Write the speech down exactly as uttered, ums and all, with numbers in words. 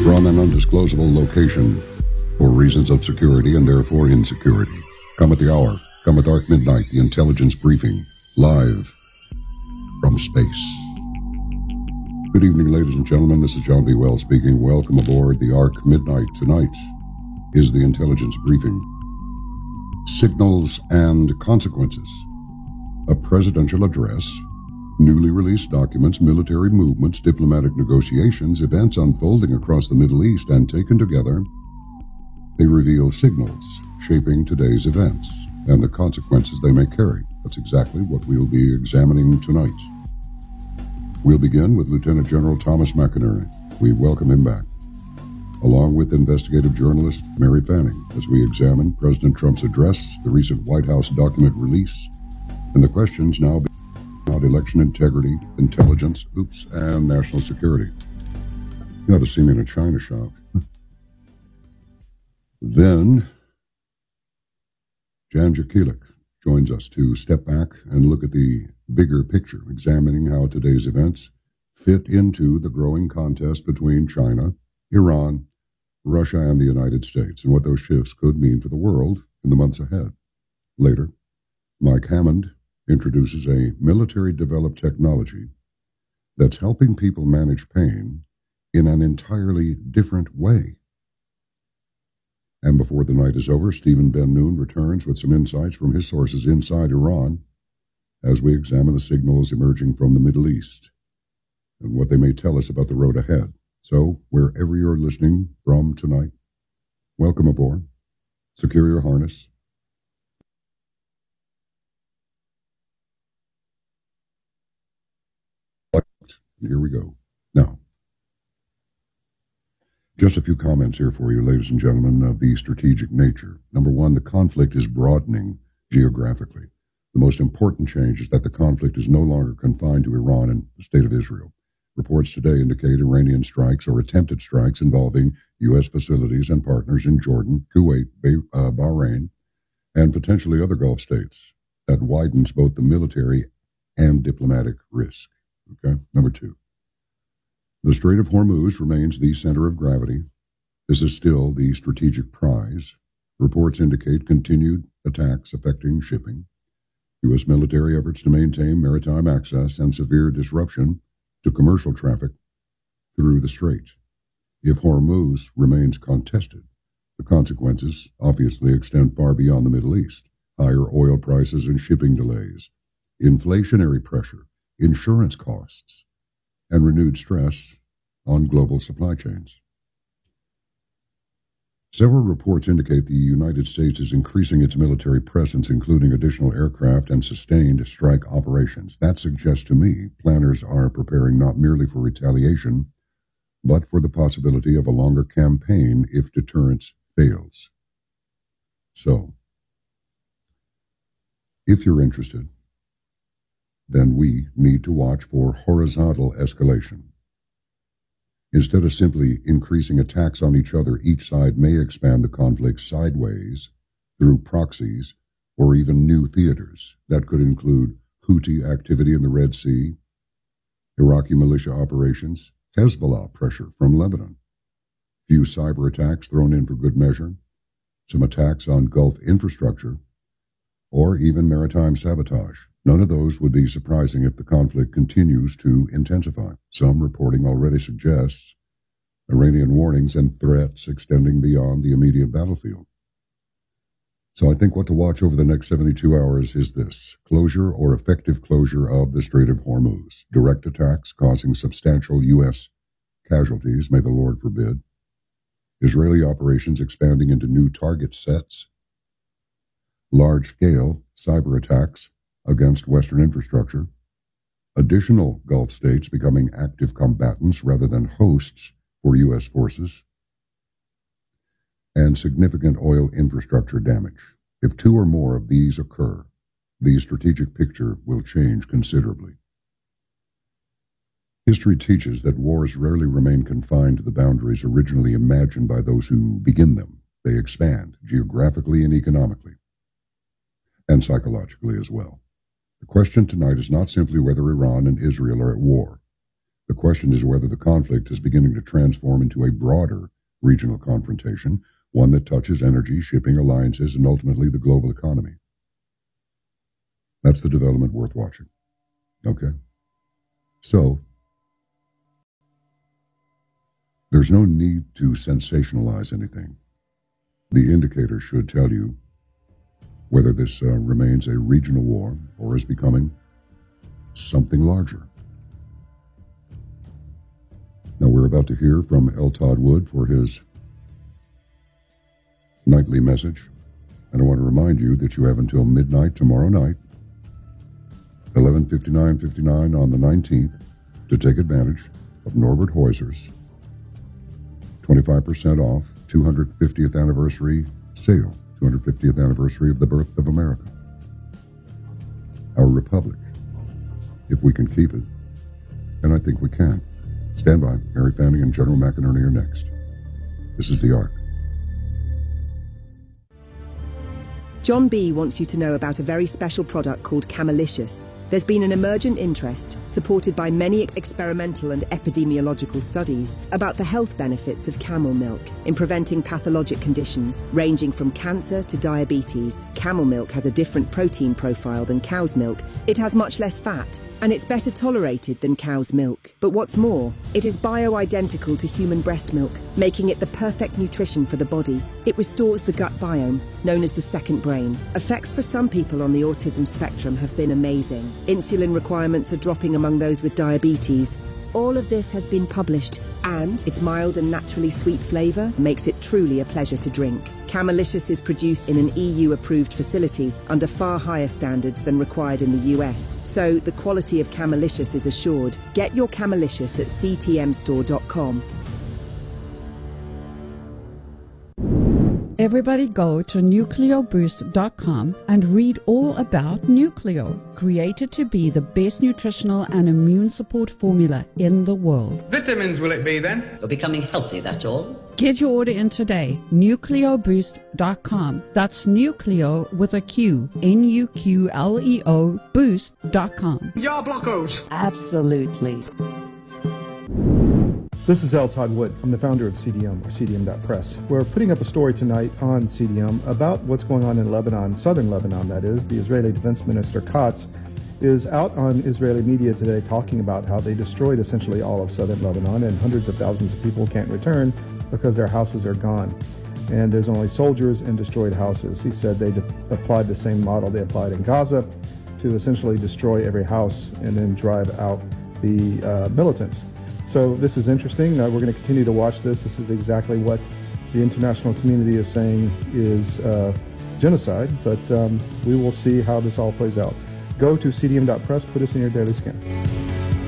from an undisclosable location for reasons of security and therefore insecurity. Come at the hour, come at dark midnight, the intelligence briefing, live from space. Good evening, ladies and gentlemen. This is John B. Wells speaking. Welcome aboard the Ark Midnight. Tonight is the intelligence briefing. Signals and consequences. A presidential address, newly released documents, military movements, diplomatic negotiations, events unfolding across the Middle East, and taken together, they reveal signals shaping today's events and the consequences they may carry. That's exactly what we'll be examining tonight. We'll begin with Lieutenant General Thomas McInerney. We welcome him back, along with investigative journalist Mary Fanning, as we examine President Trump's address, the recent White House document release, and the questions now about election integrity, intelligence, oops, and national security. You ought to see me in a china shop. Then, Jan Jekielek joins us to step back and look at the bigger picture, examining how today's events fit into the growing contest between China, Iran, Russia, and the United States, and what those shifts could mean for the world in the months ahead. Later, Mike Hammond introduces a military-developed technology that's helping people manage pain in an entirely different way. And before the night is over, Stephen Ben-Noon returns with some insights from his sources inside Iran as we examine the signals emerging from the Middle East and what they may tell us about the road ahead. So, wherever you're listening from tonight, welcome aboard. Secure your harness. Here we go. Now, just a few comments here for you, ladies and gentlemen, of the strategic nature. Number one, the conflict is broadening geographically. The most important change is that the conflict is no longer confined to Iran and the state of Israel. Reports today indicate Iranian strikes or attempted strikes involving U S facilities and partners in Jordan, Kuwait, uh, Bahrain, and potentially other Gulf states. That widens both the military and diplomatic risk. Okay. Number two, the Strait of Hormuz remains the center of gravity. This is still the strategic prize. Reports indicate continued attacks affecting shipping, U S military efforts to maintain maritime access, and severe disruption to commercial traffic through the strait. If Hormuz remains contested, the consequences obviously extend far beyond the Middle East. Higher oil prices and shipping delays, inflationary pressure, insurance costs, and renewed stress on global supply chains. Several reports indicate the United States is increasing its military presence, including additional aircraft and sustained strike operations. That suggests to me planners are preparing not merely for retaliation, but for the possibility of a longer campaign if deterrence fails. So, if you're interested, then we need to watch for horizontal escalation. Instead of simply increasing attacks on each other, each side may expand the conflict sideways through proxies or even new theaters. That could include Houthi activity in the Red Sea, Iraqi militia operations, Hezbollah pressure from Lebanon, few cyber attacks thrown in for good measure, some attacks on Gulf infrastructure, or even maritime sabotage. None of those would be surprising if the conflict continues to intensify. Some reporting already suggests Iranian warnings and threats extending beyond the immediate battlefield. So I think what to watch over the next seventy-two hours is this: closure or effective closure of the Strait of Hormuz. Direct attacks causing substantial U S casualties, may the Lord forbid. Israeli operations expanding into new target sets. Large-scale cyber attacks against Western infrastructure, additional Gulf states becoming active combatants rather than hosts for U S forces, and significant oil infrastructure damage. If two or more of these occur, the strategic picture will change considerably. History teaches that wars rarely remain confined to the boundaries originally imagined by those who begin them. They expand geographically and economically, and psychologically as well. The question tonight is not simply whether Iran and Israel are at war, The question is whether the conflict is beginning to transform into a broader regional confrontation, one that touches energy, shipping, alliances, and ultimately the global economy. That's the development worth watching. Okay? So, there's no need to sensationalize anything. The indicator should tell you whether this uh, remains a regional war or is becoming something larger. Now, we're about to hear from L. Todd Wood for his nightly message. And I want to remind you that you have until midnight tomorrow night, eleven fifty-nine fifty-nine on the nineteenth, to take advantage of Norbert Heuser's twenty-five percent off two hundred fiftieth anniversary sale, two hundred fiftieth anniversary of the birth of America, our republic, if we can keep it. And I think we can. Stand by. Harry Fanning and General McInerney are next. This is The Ark. John B. wants you to know about a very special product called Camelicious. There's been an emergent interest, supported by many experimental and epidemiological studies, about the health benefits of camel milk in preventing pathologic conditions ranging from cancer to diabetes. Camel milk has a different protein profile than cow's milk. It has much less fat, and it's better tolerated than cow's milk. But what's more, it is bio-identical to human breast milk, making it the perfect nutrition for the body. It restores the gut biome, known as the second brain. Effects for some people on the autism spectrum have been amazing. Insulin requirements are dropping among those with diabetes. All of this has been published, and its mild and naturally sweet flavour makes it truly a pleasure to drink. Camelicious is produced in an E U-approved facility under far higher standards than required in the U S, so the quality of Camelicious is assured. Get your Camelicious at c t m store dot com. Everybody go to nucleo boost dot com and read all about Nucleo, created to be the best nutritional and immune support formula in the world. Vitamins will it be then? You're becoming healthy, that's all. Get your order in today, nucleo boost dot com. That's Nucleo with a Q, N U Q L E O, boost dot com. Yeah, blockos! Absolutely. This is L. Todd Wood. I'm the founder of C D M, or C D M dot press. We're putting up a story tonight on C D M about what's going on in Lebanon, southern Lebanon, that is. The Israeli Defense Minister Katz is out on Israeli media today talking about how they destroyed essentially all of southern Lebanon, and hundreds of thousands of people can't return because their houses are gone. And there's only soldiers and destroyed houses. He said they applied the same model they applied in Gaza to essentially destroy every house and then drive out the uh, militants. So this is interesting. Uh, we're going to continue to watch this. This is exactly what the international community is saying is uh, genocide, but um, we will see how this all plays out. Go to C D M dot press, put us in your daily scan.